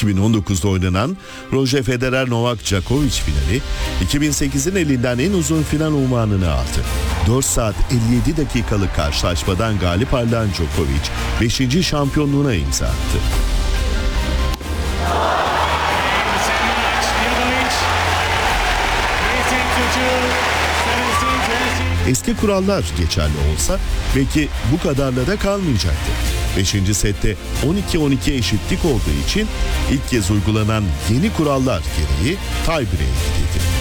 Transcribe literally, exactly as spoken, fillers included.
iki bin on dokuzda oynanan Roger Federer-Novak Djokovic finali, iki bin sekizin elinden en uzun final unvanını aldı. dört saat elli yedi dakikalık karşılaşmadan galip ayrılan Djokovic, beşinci şampiyonluğuna imza attı. Eski kurallar geçerli olsa belki bu kadarla da kalmayacaktı. beşinci sette on iki on iki eşitlik olduğu için ilk kez uygulanan yeni kurallar gereği tie break'e gidildi.